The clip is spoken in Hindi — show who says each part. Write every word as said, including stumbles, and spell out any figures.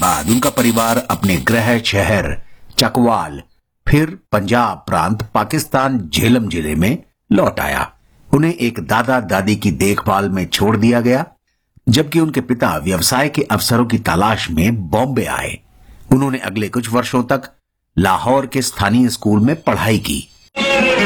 Speaker 1: बाद उनका परिवार अपने गृह शहर चकवाल फिर पंजाब प्रांत पाकिस्तान झेलम जिले में लौट आया। उन्हें एक दादा दादी की देखभाल में छोड़ दिया गया, जबकि उनके पिता व्यवसाय के अवसरों की तलाश में बॉम्बे आए। उन्होंने अगले कुछ वर्षों तक लाहौर के स्थानीय स्कूल में पढ़ाई की।